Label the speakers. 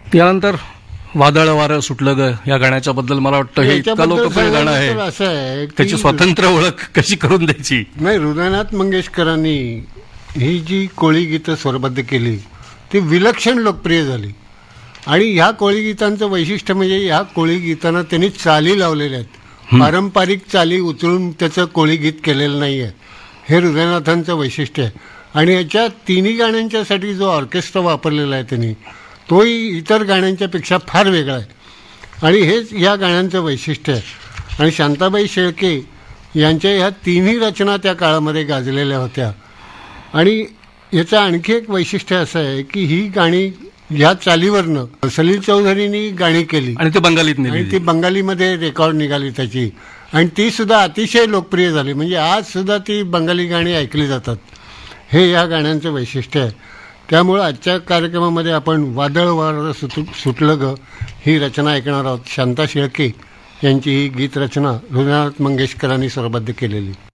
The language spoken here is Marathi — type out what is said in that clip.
Speaker 1: यानंतर वादळ वारं सुटलं ग या गाण्याच्या बद्दल मला वाटतं हे इतकं लोकप्रिय गाणं
Speaker 2: असं आहे
Speaker 1: आहे, त्याची स्वतंत्र ओळख कशी करून द्यायची.
Speaker 2: नाही, हृदयनाथ मंगेशकरांनी ही जी कोळी गीतं स्वरबद्ध केली ती विलक्षण लोकप्रिय झाली. आणि ह्या कोळी गीतांचं वैशिष्ट्य म्हणजे ह्या कोळी गीतांना त्यांनी चाली लावलेल्या आहेत. पारंपरिक चाली उचलून त्याचं कोळी गीत केलेलं नाही आहे. हे हृदयनाथांचं वैशिष्ट्य आहे. आणि याच्या तिन्ही गाण्यांच्यासाठी जो ऑर्केस्ट्रा वापरलेला आहे त्यांनी, तोही इतर गाण्यांच्यापेक्षा फार वेगळा आहे. आणि हेच या गाण्यांचं वैशिष्ट्य आहे. आणि शांताबाई शेळके यांच्या ह्या तिन्ही रचना त्या काळामध्ये गाजलेल्या होत्या. आणि याचं आणखी एक वैशिष्ट्य असं आहे की ही गाणी ह्या चालीवरनं सलील चौधरींनी गाणी केली
Speaker 1: आणि ते बंगालीत
Speaker 2: आणि ती बंगालीमध्ये रेकॉर्ड निघाली त्याची. आणि ती सुद्धा अतिशय लोकप्रिय झाली. म्हणजे आज सुद्धा ती बंगाली गाणी ऐकली जातात. हे या गाण्यांचं वैशिष्ट्य आहे. त्यामुळं आजच्या कार्यक्रमामध्ये आपण वादळ वारं सुटलं ग ही रचना ऐकणार आहोत. शांता शेळके यांची ही गीत रचना हृदयनाथ मंगेशकरांनी स्वरबद्ध केलेली.